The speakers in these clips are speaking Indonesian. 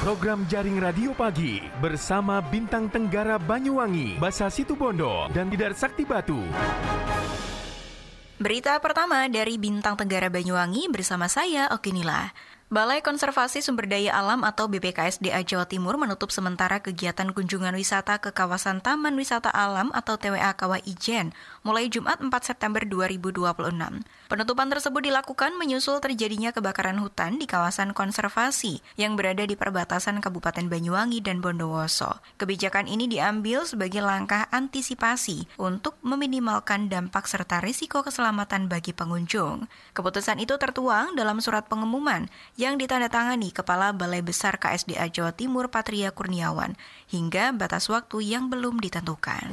Program Jaring Radio Pagi bersama Bintang Tenggara Banyuwangi, Basa Situbondo, dan Tidar Sakti Batu. Berita pertama dari Bintang Tenggara Banyuwangi bersama saya, Okinila. Balai Konservasi Sumber Daya Alam atau BPKSDA Jawa Timur menutup sementara kegiatan kunjungan wisata ke kawasan Taman Wisata Alam atau TWA Kawah Ijen mulai Jumat 4 September 2026. Penutupan tersebut dilakukan menyusul terjadinya kebakaran hutan di kawasan konservasi yang berada di perbatasan Kabupaten Banyuwangi dan Bondowoso. Kebijakan ini diambil sebagai langkah antisipasi untuk meminimalkan dampak serta risiko keselamatan bagi pengunjung. Keputusan itu tertuang dalam surat pengumuman yang ditandatangani Kepala Balai Besar KSDA Jawa Timur Patria Kurniawan hingga batas waktu yang belum ditentukan.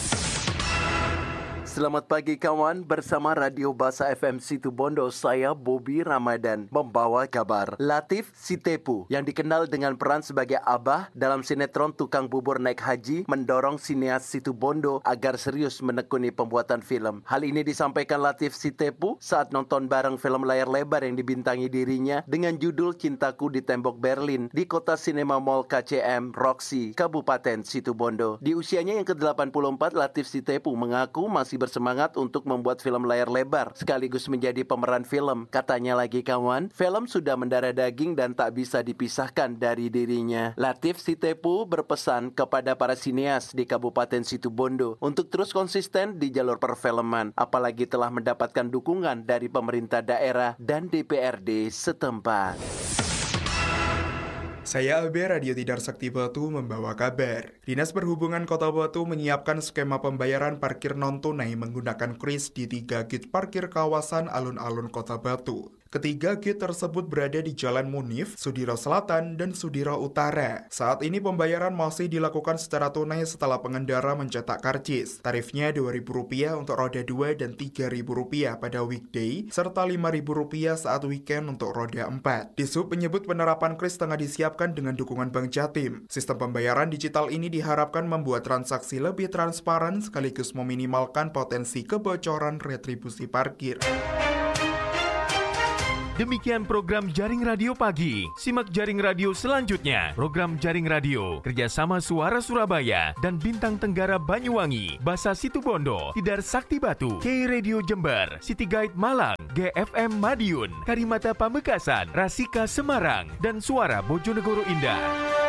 Selamat pagi kawan, bersama Radio Basa FM Situbondo, saya Bobby Ramadan membawa kabar. Latif Sitepu yang dikenal dengan peran sebagai Abah dalam sinetron Tukang Bubur Naik Haji mendorong sineas Situbondo agar serius menekuni pembuatan film. Hal ini disampaikan Latif Sitepu saat nonton bareng film layar lebar yang dibintangi dirinya dengan judul Cintaku di Tembok Berlin di Kota Sinema Mall KCM Roxy, Kabupaten Situbondo. Di usianya yang ke-84, Latif Sitepu mengaku masih bersemangat untuk membuat film layar lebar sekaligus menjadi pemeran film. Katanya lagi kawan, film sudah mendarah daging dan tak bisa dipisahkan dari dirinya. Latif Sitepu berpesan kepada para sineas di Kabupaten Situbondo untuk terus konsisten di jalur perfilman, apalagi telah mendapatkan dukungan dari pemerintah daerah dan DPRD setempat. Saya Abe, Radio Tidar Sakti Batu membawa kabar. Dinas Perhubungan Kota Batu menyiapkan skema pembayaran parkir non-tunai menggunakan kris di 3 gate parkir kawasan alun-alun Kota Batu. Ketiga gate tersebut berada di Jalan Munif, Sudiro Selatan, dan Sudiro Utara. Saat ini pembayaran masih dilakukan secara tunai setelah pengendara mencetak karcis. Tarifnya Rp2.000 untuk roda 2 dan Rp3.000 pada weekday, serta Rp5.000 saat weekend untuk roda 4. Disub menyebut penerapan kris tengah disiapkan dengan dukungan Bank Jatim. Sistem pembayaran digital ini diharapkan membuat transaksi lebih transparan sekaligus meminimalkan potensi kebocoran retribusi parkir. Demikian program Jaring Radio Pagi. Simak Jaring Radio selanjutnya. Program Jaring Radio kerjasama Suara Surabaya dan Bintang Tenggara Banyuwangi, Basa Situbondo, Tidar Sakti Batu, K Radio Jember, City Guide Malang, GFM Madiun, Karimata Pamekasan, Rasika Semarang, dan Suara Bojonegoro Indah.